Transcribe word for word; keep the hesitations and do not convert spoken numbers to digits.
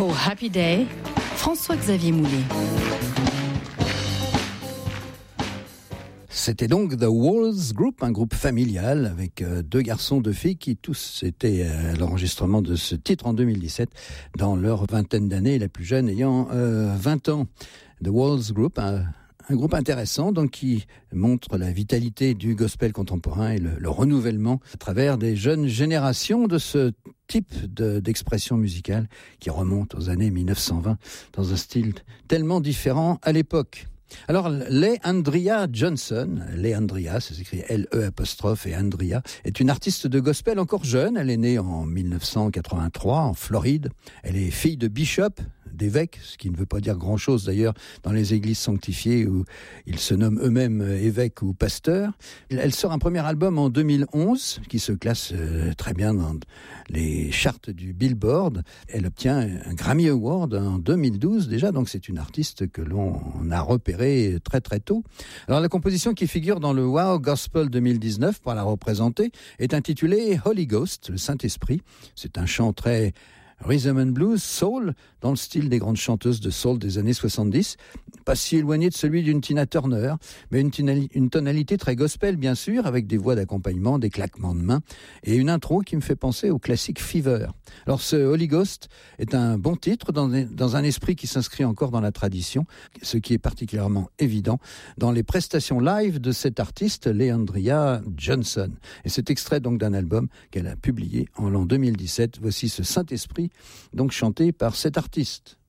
Oh Happy Day, François-Xavier Moulet. C'était donc The Walls Group, un groupe familial avec euh, deux garçons, deux filles qui tous étaient à l'enregistrement de ce titre en deux mille dix-sept dans leur vingtaine d'années, la plus jeune ayant euh, vingt ans. The Walls Group, un, un groupe intéressant donc qui montre la vitalité du gospel contemporain et le, le renouvellement à travers des jeunes générations de ce type de, d'expression musicale qui remonte aux années mille neuf cent vingt dans un style tellement différent à l'époque. Alors, Leandria Johnson, Leandria, ça s'écrit L E apostrophe et Andrea, est une artiste de gospel encore jeune. Elle est née en mille neuf cent quatre-vingt-trois en Floride. Elle est fille de bishop, d'évêque, ce qui ne veut pas dire grand-chose d'ailleurs dans les églises sanctifiées où ils se nomment eux-mêmes évêques ou pasteurs. Elle sort un premier album en deux mille onze qui se classe très bien dans les charts du Billboard. Elle obtient un Grammy Award en deux mille douze déjà, donc c'est une artiste que l'on a repérée très très tôt. Alors la composition qui figure dans le Wow Gospel deux mille dix-neuf pour la représenter est intitulée Holy Ghost, le Saint-Esprit. C'est un chant très rhythm and blues, soul, dans le style des grandes chanteuses de soul des années soixante-dix, pas si éloigné de celui d'une Tina Turner, mais une, tina- une tonalité très gospel bien sûr, avec des voix d'accompagnement, des claquements de mains, et une intro qui me fait penser au classique Fever. Alors ce Holy Ghost est un bon titre dans, dans un esprit qui s'inscrit encore dans la tradition, ce qui est particulièrement évident dans les prestations live de cette artiste, Leandria Johnson. Et c'est extrait donc d'un album qu'elle a publié en l'an deux mille dix-sept. Voici ce Saint-Esprit, donc chanté par cet artiste.